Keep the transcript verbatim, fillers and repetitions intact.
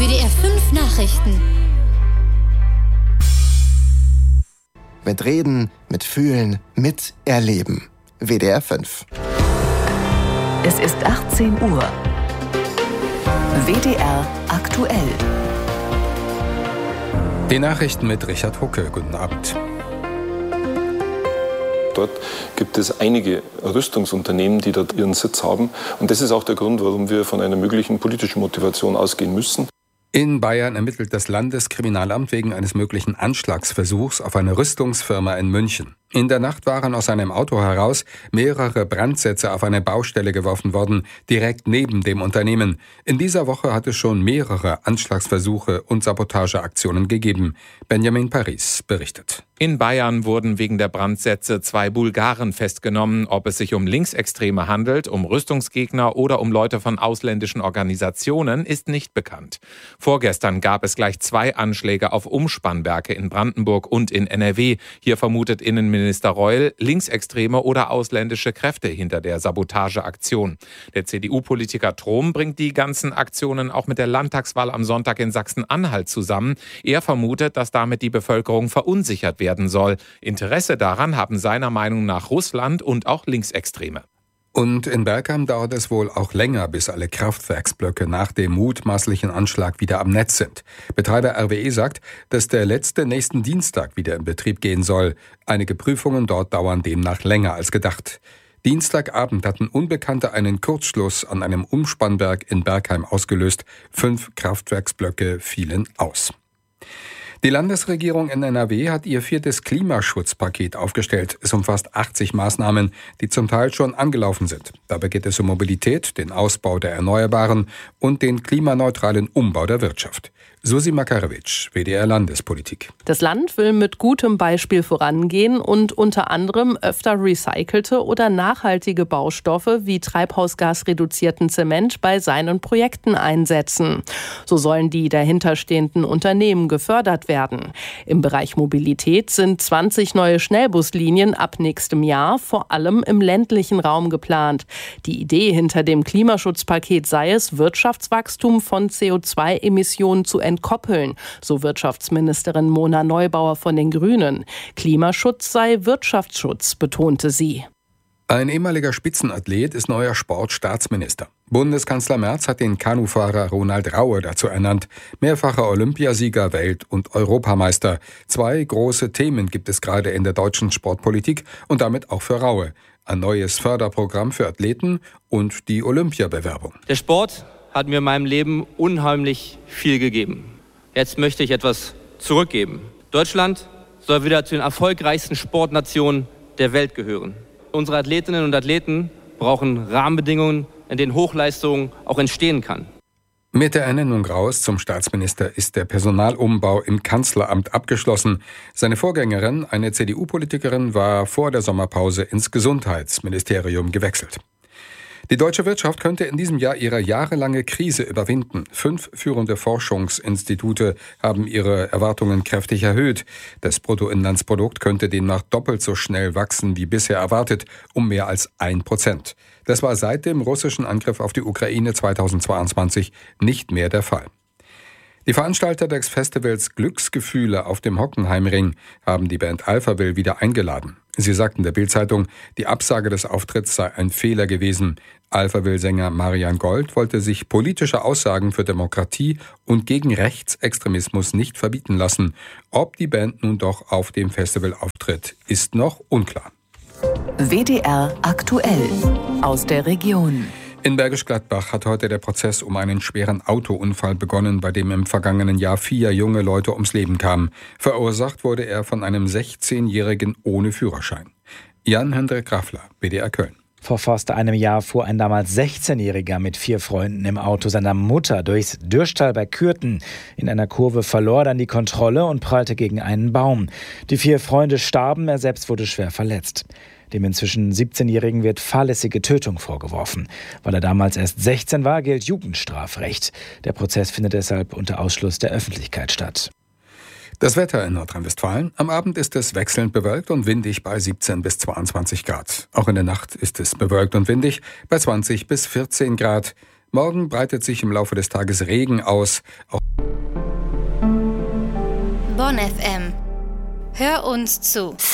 W D R fünf Nachrichten. Mit Reden, mit Fühlen, mit Erleben. W D R fünf. Es ist achtzehn Uhr. W D R aktuell. Die Nachrichten mit Richard Hucke. Guten Abend. Dort gibt es einige Rüstungsunternehmen, die dort ihren Sitz haben. Und das ist auch der Grund, warum wir von einer möglichen politischen Motivation ausgehen müssen. In Bayern ermittelt das Landeskriminalamt wegen eines möglichen Anschlagsversuchs auf eine Rüstungsfirma in München. In der Nacht waren aus einem Auto heraus mehrere Brandsätze auf eine Baustelle geworfen worden, direkt neben dem Unternehmen. In dieser Woche hat es schon mehrere Anschlagsversuche und Sabotageaktionen gegeben. Benjamin Paris berichtet. In Bayern wurden wegen der Brandsätze zwei Bulgaren festgenommen. Ob es sich um Linksextreme handelt, um Rüstungsgegner oder um Leute von ausländischen Organisationen, ist nicht bekannt. Vorgestern gab es gleich zwei Anschläge auf Umspannwerke in Brandenburg und in N R W. Hier vermutet Innenminister Minister Reul linksextreme oder ausländische Kräfte hinter der Sabotageaktion. Der C D U-Politiker Trom bringt die ganzen Aktionen auch mit der Landtagswahl am Sonntag in Sachsen-Anhalt zusammen. Er vermutet, dass damit die Bevölkerung verunsichert werden soll. Interesse daran haben seiner Meinung nach Russland und auch Linksextreme. Und in Bergheim dauert es wohl auch länger, bis alle Kraftwerksblöcke nach dem mutmaßlichen Anschlag wieder am Netz sind. Betreiber R W E sagt, dass der letzte nächsten Dienstag wieder in Betrieb gehen soll. Einige Prüfungen dort dauern demnach länger als gedacht. Dienstagabend hatten Unbekannte einen Kurzschluss an einem Umspannwerk in Bergheim ausgelöst. Fünf Kraftwerksblöcke fielen aus. Die Landesregierung in N R W hat ihr viertes Klimaschutzpaket aufgestellt. Es umfasst achtzig Maßnahmen, die zum Teil schon angelaufen sind. Dabei geht es um Mobilität, den Ausbau der Erneuerbaren und den klimaneutralen Umbau der Wirtschaft. Susi Makarewitsch, W D R Landespolitik. Das Land will mit gutem Beispiel vorangehen und unter anderem öfter recycelte oder nachhaltige Baustoffe wie treibhausgasreduzierten Zement bei seinen Projekten einsetzen. So sollen die dahinterstehenden Unternehmen gefördert werden. Im Bereich Mobilität sind zwanzig neue Schnellbuslinien ab nächstem Jahr vor allem im ländlichen Raum geplant. Die Idee hinter dem Klimaschutzpaket sei es, Wirtschaftswachstum von C O zwei Emissionen zu entkoppeln, so Wirtschaftsministerin Mona Neubauer von den Grünen. Klimaschutz sei Wirtschaftsschutz, betonte sie. Ein ehemaliger Spitzenathlet ist neuer Sportstaatsminister. Bundeskanzler Merz hat den Kanufahrer Ronald Raue dazu ernannt. Mehrfacher Olympiasieger, Welt- und Europameister. Zwei große Themen gibt es gerade in der deutschen Sportpolitik und damit auch für Raue. Ein neues Förderprogramm für Athleten und die Olympiabewerbung. Der Sport hat mir in meinem Leben unheimlich viel gegeben. Jetzt möchte ich etwas zurückgeben. Deutschland soll wieder zu den erfolgreichsten Sportnationen der Welt gehören. Unsere Athletinnen und Athleten brauchen Rahmenbedingungen, in denen Hochleistung auch entstehen kann. Mit der Ernennung Raues zum Staatsminister ist der Personalumbau im Kanzleramt abgeschlossen. Seine Vorgängerin, eine C D U-Politikerin, war vor der Sommerpause ins Gesundheitsministerium gewechselt. Die deutsche Wirtschaft könnte in diesem Jahr ihre jahrelange Krise überwinden. Fünf führende Forschungsinstitute haben ihre Erwartungen kräftig erhöht. Das Bruttoinlandsprodukt könnte demnach doppelt so schnell wachsen wie bisher erwartet, um mehr als ein Prozent. Das war seit dem russischen Angriff auf die Ukraine zweitausendzweiundzwanzig nicht mehr der Fall. Die Veranstalter des Festivals Glücksgefühle auf dem Hockenheimring haben die Band Alphaville wieder eingeladen. Sie sagten der Bild-Zeitung, die Absage des Auftritts sei ein Fehler gewesen. Alphaville-Sänger Marian Gold wollte sich politische Aussagen für Demokratie und gegen Rechtsextremismus nicht verbieten lassen. Ob die Band nun doch auf dem Festival auftritt, ist noch unklar. W D R aktuell aus der Region. In Bergisch Gladbach hat heute der Prozess um einen schweren Autounfall begonnen, bei dem im vergangenen Jahr vier junge Leute ums Leben kamen. Verursacht wurde er von einem sechzehnjährigen ohne Führerschein. Jan-Hendrik Raffler, B D R Köln. Vor fast einem Jahr fuhr ein damals sechzehnjähriger mit vier Freunden im Auto seiner Mutter durchs Dürschtal bei Kürten. In einer Kurve verlor er dann die Kontrolle und prallte gegen einen Baum. Die vier Freunde starben, er selbst wurde schwer verletzt. Dem inzwischen siebzehnjährigen wird fahrlässige Tötung vorgeworfen. Weil er damals erst sechzehn war, gilt Jugendstrafrecht. Der Prozess findet deshalb unter Ausschluss der Öffentlichkeit statt. Das Wetter in Nordrhein-Westfalen. Am Abend ist es wechselnd bewölkt und windig bei siebzehn bis zweiundzwanzig Grad. Auch in der Nacht ist es bewölkt und windig bei zwanzig bis vierzehn Grad. Morgen breitet sich im Laufe des Tages Regen aus. Auch Bonn F M. Hör uns zu.